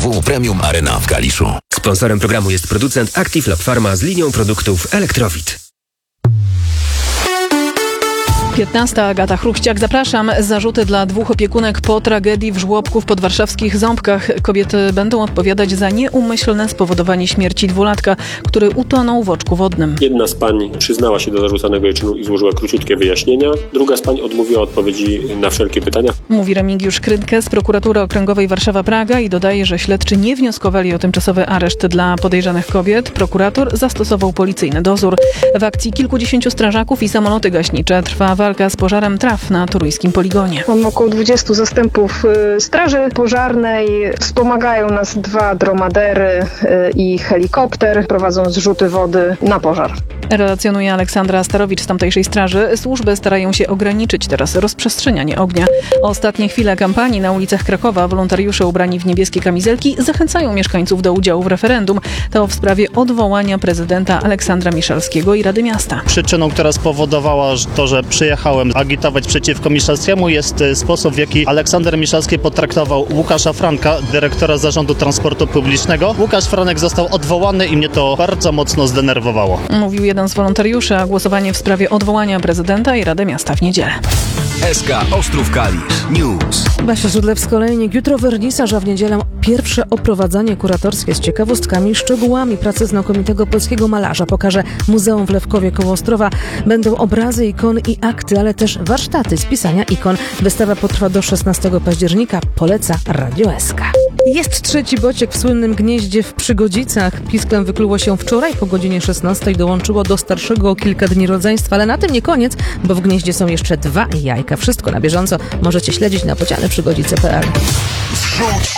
BMW Premium Arena w Kaliszu. Sponsorem programu jest producent Active Lab Pharma z linią produktów Elektrowit. 15. Agata Chruściak. Zapraszam. Zarzuty dla 2 opiekunek po tragedii w żłobku w podwarszawskich Ząbkach. Kobiety będą odpowiadać za nieumyślne spowodowanie śmierci 2-latka, który utonął w oczku wodnym. Jedna z pań przyznała się do zarzucanego czynu i złożyła króciutkie wyjaśnienia. Druga z pań odmówiła odpowiedzi na wszelkie pytania. Mówi Remigiusz Krynkę z Prokuratury Okręgowej Warszawa-Praga i dodaje, że śledczy nie wnioskowali o tymczasowy areszt dla podejrzanych kobiet. Prokurator zastosował policyjny dozór. W akcji kilkudziesięciu strażaków i samoloty gaśnicze trwa walka z pożarem traw na turyjskim poligonie. Mamy około 20 zastępów straży pożarnej. Wspomagają nas 2 dromadery i helikopter. Prowadzą zrzuty wody na pożar. Relacjonuje Aleksandra Starowicz z tamtejszej straży. Służby starają się ograniczyć teraz rozprzestrzenianie ognia. Ostatnie chwile kampanii na ulicach Krakowa wolontariusze ubrani w niebieskie kamizelki zachęcają mieszkańców do udziału w referendum. To w sprawie odwołania prezydenta Aleksandra Miszalskiego i Rady Miasta. Przyczyną, która spowodowała to, że przyjechałem agitować przeciwko Miszalskiemu, jest sposób, w jaki Aleksander Miszalski potraktował Łukasza Franka, dyrektora Zarządu Transportu Publicznego. Łukasz Franek został odwołany i mnie to bardzo mocno zdenerwowało. Mówił jeden z wolontariuszy, a głosowanie w sprawie odwołania prezydenta i Rady Miasta w niedzielę. SK Ostrów Kalisz News. Basia Żydlewska-Olejnik. Jutro wernisaż, a w niedzielę pierwsze oprowadzanie kuratorskie z ciekawostkami i szczegółami pracy znakomitego polskiego malarza pokaże Muzeum w Lewkowie koło Ostrowa. Będą obrazy, ikony i akty, ale też warsztaty z pisania ikon. Wystawa potrwa do 16 października. Poleca Radio SK. Jest 3. bociek w słynnym gnieździe w Przygodzicach. Pisklem wykluło się wczoraj po godzinie 16 i dołączyło do starszego o kilka dni rodzeństwa, ale na tym nie koniec, bo w gnieździe są jeszcze 2 jajka. Wszystko na bieżąco możecie śledzić na bocianyprzygodzice.pl. Wrzuć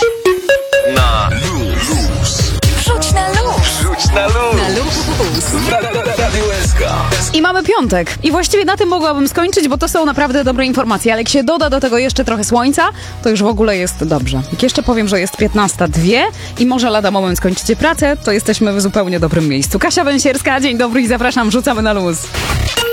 na luz. Wrzuć na luz. Wrzuć na luz. Na luz. Radio SK. I mamy piątek. I właściwie na tym mogłabym skończyć, bo to są naprawdę dobre informacje. Ale jak się doda do tego jeszcze trochę słońca, to już w ogóle jest dobrze. Jak jeszcze powiem, że jest 15:02 i może lada moment skończycie pracę, to jesteśmy w zupełnie dobrym miejscu. Kasia Węsierska, dzień dobry i zapraszam, wrzucamy na luz.